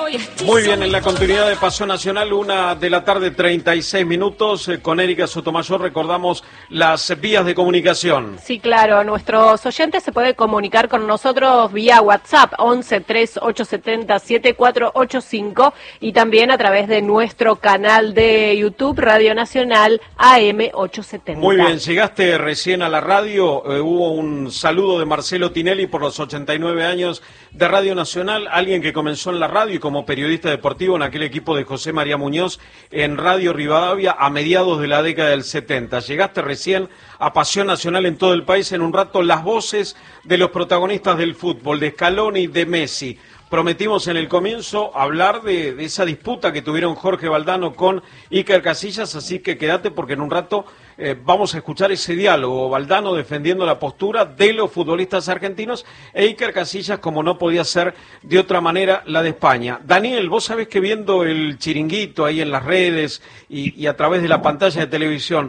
Muy bien, en la continuidad de Pasión Nacional, 1:36 p.m, con Erika Sotomayor recordamos las vías de comunicación. Sí, claro, nuestros oyentes se pueden comunicar con nosotros vía WhatsApp 11 3870 7485 y también a través de nuestro canal de YouTube Radio Nacional AM 870. Muy bien, llegaste recién a la radio, hubo un saludo de Marcelo Tinelli por los 89 años de Radio Nacional, alguien que comenzó en la radio y como periodista deportivo en aquel equipo de José María Muñoz en Radio Rivadavia a mediados de la década del 70. Llegaste recién a Pasión Nacional en todo el país. En un rato las voces de los protagonistas del fútbol, de Scaloni, de Messi. Prometimos en el comienzo hablar de esa disputa que tuvieron Jorge Valdano con Iker Casillas, así que quédate porque en un rato vamos a escuchar ese diálogo. Valdano defendiendo la postura de los futbolistas argentinos e Iker Casillas, como no podía ser de otra manera, la de España. Daniel, vos sabés que viendo el Chiringuito ahí en las redes y a través de la pantalla de televisión,